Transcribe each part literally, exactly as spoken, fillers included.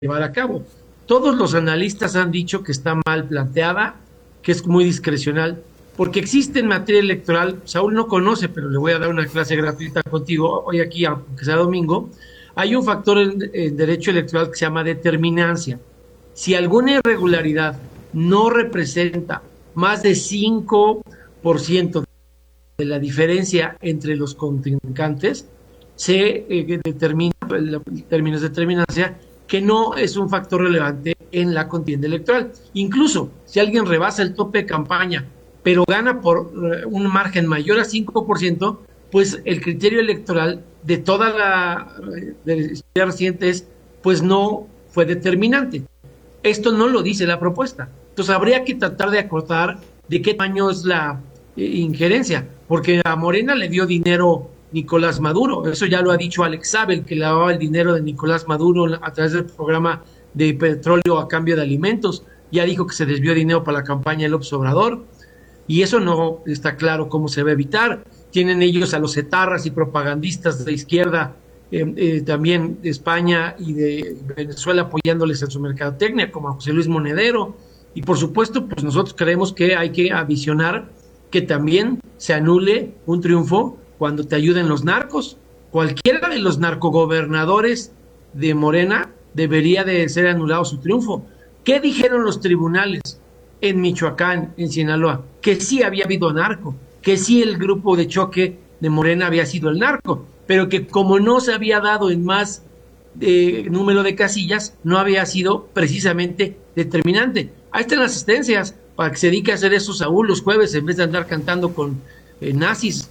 llevar a cabo. Todos los analistas han dicho que está mal planteada, que es muy discrecional, porque existe en materia electoral, Saúl no conoce, pero le voy a dar una clase gratuita contigo hoy aquí, aunque sea domingo. Hay un factor en, en derecho electoral que se llama determinancia. Si alguna irregularidad no representa más de cinco por ciento de la diferencia entre los contrincantes, se eh, determina, en términos de determinancia, que no es un factor relevante en la contienda electoral. Incluso si alguien rebasa el tope de campaña, pero gana por un margen mayor a cinco por ciento, pues el criterio electoral de toda la de la historia reciente es, pues no fue determinante. Esto no lo dice la propuesta. Entonces habría que tratar de acordar de qué tamaño es la eh, injerencia, porque a Morena le dio dinero Nicolás Maduro, eso ya lo ha dicho Alex Sabel, que le daba el dinero de Nicolás Maduro a través del programa de petróleo a cambio de alimentos, ya dijo que se desvió dinero para la campaña de López Obrador, y eso no está claro cómo se va a evitar. Tienen ellos a los etarras y propagandistas de izquierda, eh, eh, también de España y de Venezuela, apoyándoles en su mercadotecnia, como a José Luis Monedero, y por supuesto, pues nosotros creemos que hay que avisionar que también se anule un triunfo cuando te ayuden los narcos. Cualquiera de los narcogobernadores de Morena debería de ser anulado su triunfo. ¿Qué dijeron los tribunales en Michoacán, en Sinaloa? Que sí había habido narco, que sí el grupo de choque de Morena había sido el narco, pero que como no se había dado en más eh, número de casillas, no había sido precisamente determinante. Ahí están las asistencias para que se dedique a hacer eso Saúl los jueves en vez de andar cantando con eh, nazis.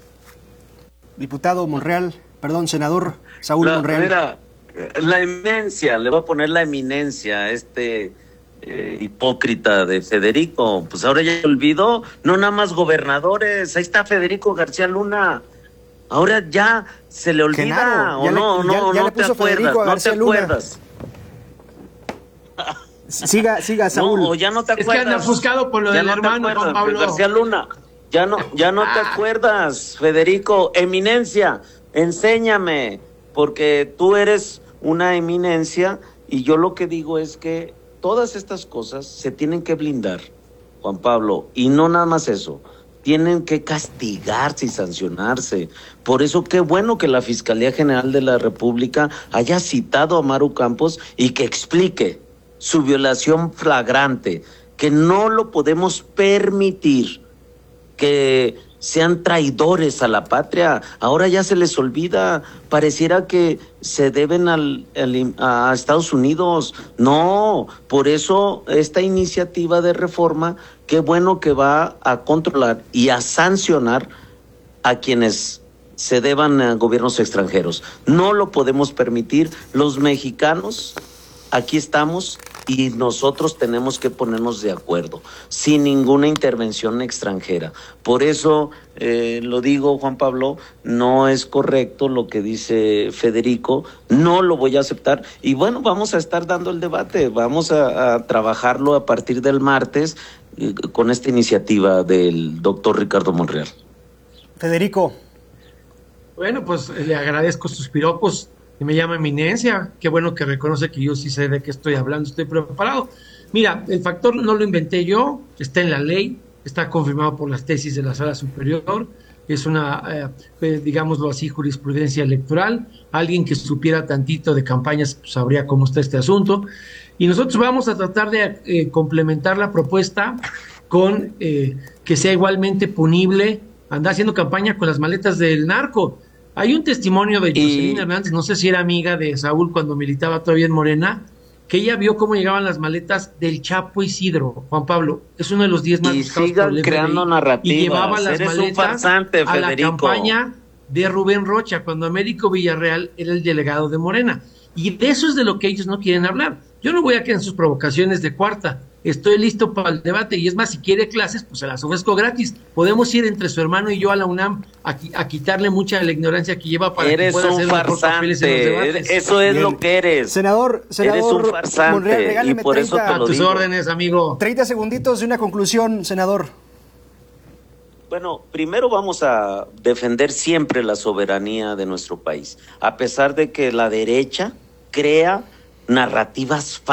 Diputado Monreal, perdón, senador Saúl la, Monreal. Mira, la eminencia, le voy a poner la eminencia a este eh, hipócrita de Federico, pues ahora ya se olvidó, no nada más gobernadores, ahí está Federico García Luna, ahora ya se le olvida, Genaro, o ya no, le, no, ya, ya no le te puso acuerdas, Federico a no te García Luna. acuerdas. Siga, siga, Saúl. No, ya no te acuerdas. Es que anda ofuscado por lo ya del no hermano, te Juan Pablo. García Luna, ya no, ya no te acuerdas, Federico, eminencia, enséñame, porque tú eres una eminencia y yo lo que digo es que todas estas cosas se tienen que blindar, Juan Pablo, y no nada más eso, tienen que castigarse y sancionarse. Por eso qué bueno que la Fiscalía General de la República haya citado a Maru Campos y que explique su violación flagrante, que no lo podemos permitir, que sean traidores a la patria. Ahora ya se les olvida, pareciera que se deben al, al, a Estados Unidos. No, por eso esta iniciativa de reforma, qué bueno que va a controlar y a sancionar a quienes se deban a gobiernos extranjeros. No lo podemos permitir. Los mexicanos aquí estamos y nosotros tenemos que ponernos de acuerdo, sin ninguna intervención extranjera. Por eso, eh, lo digo, Juan Pablo, no es correcto lo que dice Federico, no lo voy a aceptar. Y bueno, vamos a estar dando el debate, vamos a, a trabajarlo a partir del martes eh, con esta iniciativa del doctor Ricardo Monreal. Federico. Bueno, pues le agradezco sus piropos. Y me llama eminencia, qué bueno que reconoce que yo sí sé de qué estoy hablando, estoy preparado. Mira, el factor no lo inventé yo, está en la ley, está confirmado por las tesis de la Sala Superior, es una, eh, digámoslo así, jurisprudencia electoral. Alguien que supiera tantito de campañas pues, sabría cómo está este asunto. Y nosotros vamos a tratar de eh, complementar la propuesta con eh, que sea igualmente punible andar haciendo campaña con las maletas del narco. Hay un testimonio de Jocelyn y... Hernández, no sé si era amiga de Saúl cuando militaba todavía en Morena, que ella vio cómo llegaban las maletas del Chapo Isidro. Juan Pablo, es uno de los diez más y buscados sigan por el creando F B I, narrativas. y llevaba las Eres maletas un farsante, a la Federico. campaña de Rubén Rocha, cuando Américo Villarreal era el delegado de Morena. Y de eso es de lo que ellos no quieren hablar. Yo no voy a quedar en sus provocaciones de cuarta. Estoy listo para el debate y es más, si quiere clases, pues se las ofrezco gratis. Podemos ir entre su hermano y yo a la UNAM a, a quitarle mucha de la ignorancia que lleva para eres que pueda hacer mejor papeles en los farsante. debates. Eso es Bien. lo que eres. Senador, senador eres un farsante Monreal, regáleme y por eso te treinta, A lo tus digo. órdenes, amigo. treinta segunditos de una conclusión, senador. Bueno, primero vamos a defender siempre la soberanía de nuestro país, a pesar de que la derecha crea narrativas